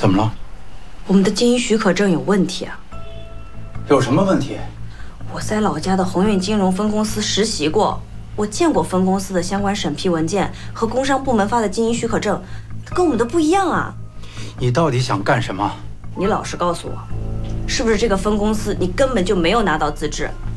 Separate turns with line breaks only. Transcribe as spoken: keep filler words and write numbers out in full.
怎么了？
我们的经营许可证有问题啊！
有什么问题？
我在老家的鸿运金融分公司实习过，我见过分公司的相关审批文件和工商部门发的经营许可证，跟我们的不一样啊！
你到底想干什么？
你老实告诉我，是不是这个分公司你根本就没有拿到资质？